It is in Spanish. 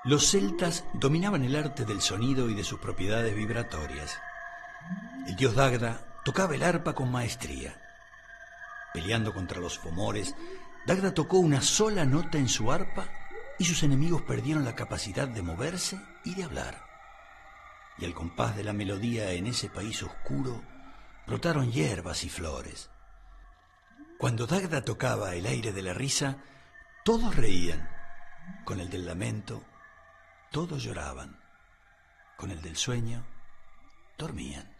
Los celtas dominaban el arte del sonido y de sus propiedades vibratorias. El dios Dagda tocaba el arpa con maestría. Peleando contra los fomores, Dagda tocó una sola nota en su arpa y sus enemigos perdieron la capacidad de moverse y de hablar. Y al compás de la melodía en ese país oscuro brotaron hierbas y flores. Cuando Dagda tocaba el aire de la risa, todos reían. Con el del lamento, todos lloraban. Con el del sueño, dormían.